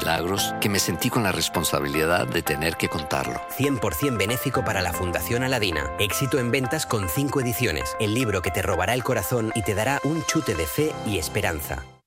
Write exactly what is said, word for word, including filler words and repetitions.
milagros que me sentí con la responsabilidad de tener que contarlo. cien por ciento benéfico para la Fundación Aladina. Éxito en ventas con cinco ediciones. El libro que te robará el corazón y te dará un chute de fe y esperanza.